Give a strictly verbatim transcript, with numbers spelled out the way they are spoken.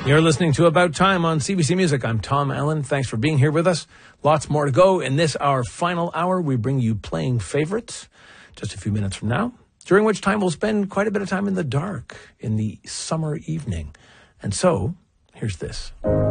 You're listening to About Time on C B C Music. I'm Tom Allen. Thanks for being here with us. Lots more to go. In this, our final hour, we bring you Playing Favorites just a few minutes from now, during which time we'll spend quite a bit of time in the dark in the summer evening. And so, here's this.